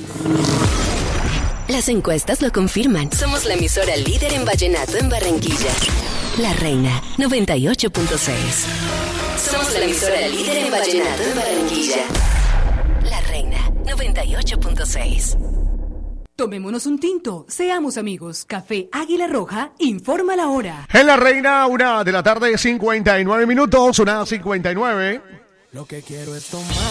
Las encuestas lo confirman. Somos la emisora líder en vallenato en Barranquilla. La Reina 98.6. Somos la emisora líder en vallenato en Barranquilla. La Reina 98.6. Tomémonos un tinto, seamos amigos. Café Águila Roja informa la hora. En La Reina, 1:59 PM, 59. Lo que quiero es tomar.